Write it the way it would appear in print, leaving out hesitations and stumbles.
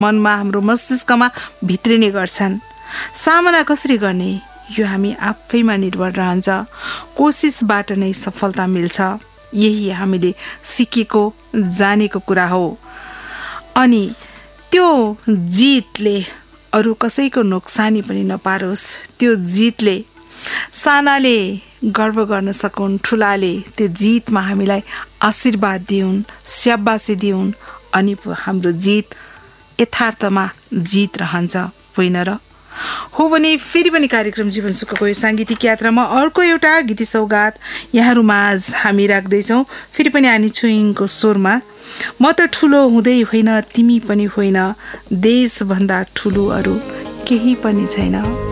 मनमा हाम्रो मस्तिष्कमा भित्रिने गर्छन्। सामना कसरी गर्ने यो हामी आफैमा निर्भर रहन्छ। कोसिसबाट नै सफलता मिल्छ, यही हामीले सिकेको जानेको कुरा हो। अनि त्यो जितले अरू कसैको नोक्सानी पनि नपारोस्, त्यो जितले सानाले गर्व गर्न सकुन्, ठुलाले त्यो जितमा हामीलाई आशीर्वाद दिउन्, स्याबासी दिउन्, अनि हाम्रो जित यथार्थमा जित रहन्छ, होइन र? हो भने फेरि पनि कार्यक्रम जीवन सुखको यो साङ्गीतिक यात्रामा अर्को एउटा गीती सौगात यहाँहरूमाझ हामी राख्दैछौँ। फेरि पनि आनी छुइङको स्वरमा। म त ठुलो हुँदै होइन, तिमी पनि होइन, देशभन्दा ठुलो अरू केही पनि छैन।